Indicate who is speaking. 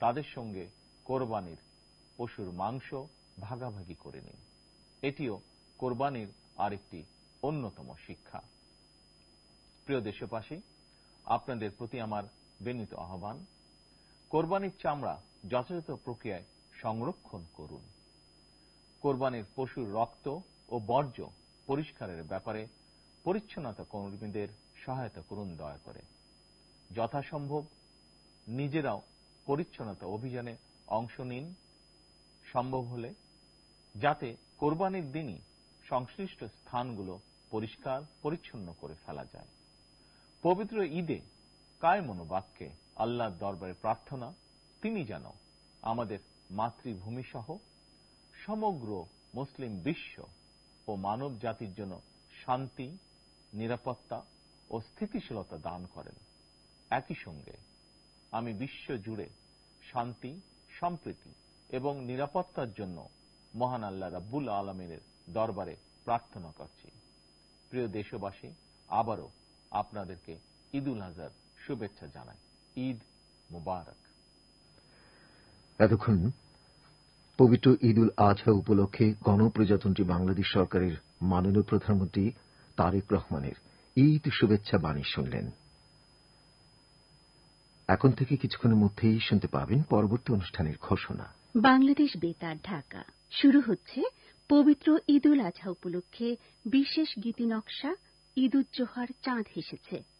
Speaker 1: তাদের সঙ্গে কোরবানির পশুর মাংস ভাগাভাগি করে নিন। এটিও কোরবানির আরেকটি অন্যতম শিক্ষা। প্রিয় দেশবাসী, আপনাদের প্রতি আমার বিনীত আহ্বান, কোরবানির চামড়া যথাযথ প্রক্রিয়ায় সংরক্ষণ করুন। কোরবানির পশুর রক্ত ও বর্জ্য পরিষ্কারের ব্যাপারে পরিচ্ছন্নতা কর্মীদের সহায়তা করুন দয়া করে। যথাসম্ভব নিজেরাও পরিচ্ছন্নতা অভিযানে অংশ নিন সম্ভব হলে, যাতে কোরবানির দিনই সংশ্লিষ্ট স্থানগুলো পরিষ্কার পরিচ্ছন্ন করে ফেলা যায়। পবিত্র ঈদে কায় মনোবাক্যে আল্লাহর দরবারে প্রার্থনা, তিনি যেন আমাদের মাতৃভূমি সহ সমগ্র মুসলিম বিশ্ব ও মানব জাতির জন্য শান্তি, নিরাপত্তা ও স্থিতিশীলতা দান করেন। একই সঙ্গে আমি বিশ্ব জুড়ে শান্তি, সম্প্রীতি এবং নিরাপত্তার জন্য মহান আল্লাহ রাব্বুল আলামিনের দরবারে প্রার্থনা করছি। প্রিয় দেশবাসী, আবারও আপনাদেরকে ঈদ উল আজহার শুভেচ্ছা জানাই। ঈদ মুবারক।
Speaker 2: এতক্ষণ পবিত্র ঈদ উল আজহা উপলক্ষে গণপ্রজাতন্ত্রী বাংলাদেশ সরকারের মাননীয় প্রধানমন্ত্রী তারেক রহমানের ঈদ শুভেচ্ছা বাণী শুনলেন। এখন থেকে কিছুক্ষণের মধ্যেই শুনতে পাবেন পরবর্তী অনুষ্ঠানের ঘোষণা।
Speaker 3: বাংলাদেশ বেতার, ঢাকা। শুরু হচ্ছে পবিত্র ঈদ উল আজহা উপলক্ষে বিশেষ গীতি নকশা ঈদ উজ জোহার চাঁদ হেসেছে।